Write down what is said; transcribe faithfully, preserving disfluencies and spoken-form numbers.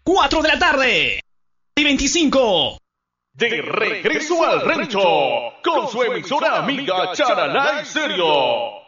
cuatro de la tarde. Y veinticinco. De regreso al rancho, con su emisora amiga Charalá y Serio.